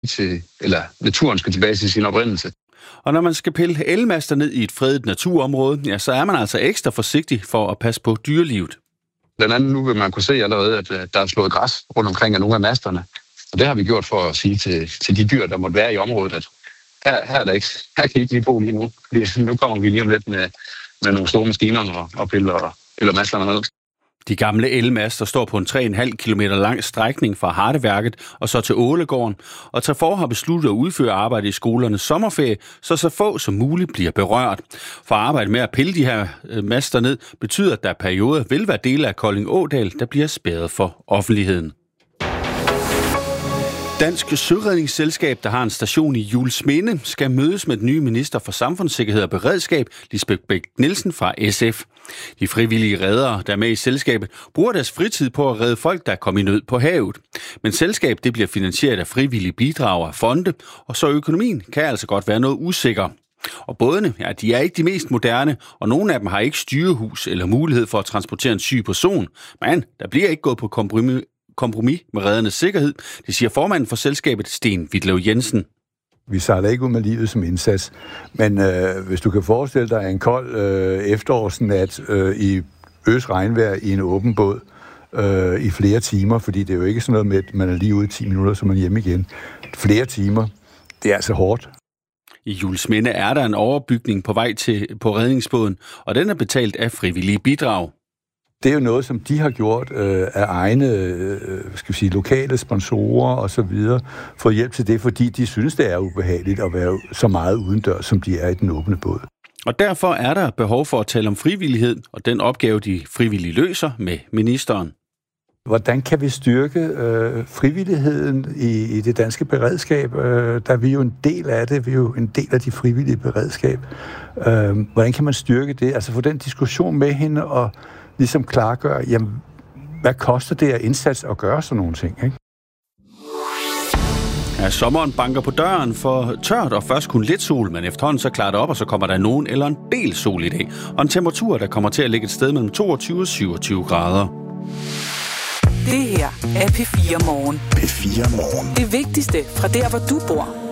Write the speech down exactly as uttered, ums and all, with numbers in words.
til, eller naturen skal tilbage til sin oprindelse. Og når man skal pille elmaster ned i et fredet naturområde, ja, så er man altså ekstra forsigtig for at passe på dyrelivet. Blandt andet nu vil man kunne se allerede, at der er slået græs rundt omkring af nogle af masterne. Og det har vi gjort for at sige til, til de dyr, der måtte være i området, at her, her, er der ikke, her kan I ikke lige bo lige nu. Fordi nu kommer vi lige om lidt med, med nogle store maskiner og, og piller, piller masterne ned. De gamle elmaster står på en tre komma fem kilometer lang strækning fra Hardeværket og så til Ålegården, og Trefor har besluttet at udføre arbejde i skolernes sommerferie, så så få som muligt bliver berørt. For arbejde med at pille de her master ned betyder, at der perioder vil være dele af Kolding Ådal, der bliver spærret for offentligheden. Dansk Søredningsselskab, der har en station i Juelsminde, skal mødes med den nye minister for samfundssikkerhed og beredskab, Lisbeth Bech-Nielsen fra S F. De frivillige reddere, der er med i selskabet, bruger deres fritid på at redde folk, der er kommet i nød på havet. Men selskabet det bliver finansieret af frivillige bidrag af fonde, og så økonomien kan altså godt være noget usikker. Og bådene, ja, de er ikke de mest moderne, og nogle af dem har ikke styrehus eller mulighed for at transportere en syg person. Men der bliver ikke gået på kompromis kompromis med reddernes sikkerhed, det siger formanden for selskabet, Sten Vitlev Jensen. Vi sejler ikke ud med livet som indsats, men øh, hvis du kan forestille dig en kold øh, efterårsnat øh, i øs regnvejr i en åben båd øh, i flere timer, fordi det er jo ikke sådan noget med, at man er lige ude i ti minutter, så man er hjemme igen. Flere timer, det er altså hårdt. I Juelsminde er der en overbygning på vej til på redningsbåden, og den er betalt af frivillige bidrag. Det er jo noget, som de har gjort øh, af egne øh, skal vi sige, lokale sponsorer og så videre, for hjælp til det, fordi de synes, det er ubehageligt at være så meget udendørs, som de er i den åbne båd. Og derfor er der behov for at tale om frivillighed, og den opgave, de frivillige løser med ministeren. Hvordan kan vi styrke øh, frivilligheden i, i det danske beredskab? Øh, der er vi jo en del af det, vi er jo en del af de frivillige beredskab. Øh, hvordan kan man styrke det? Altså få den diskussion med hende og ligesom klargøre, jamen, hvad koster det af indsats at gøre sådan nogle ting, ikke? Ja, sommeren banker på døren for tørt og først kun lidt sol, men efterhånden så klarer det op, og så kommer der nogen eller en del sol i dag. Og en temperatur, der kommer til at ligge et sted mellem toogtyve og syvogtyve grader. Det her er P fire Morgen. P fire Morgen. Det vigtigste fra der, hvor du bor.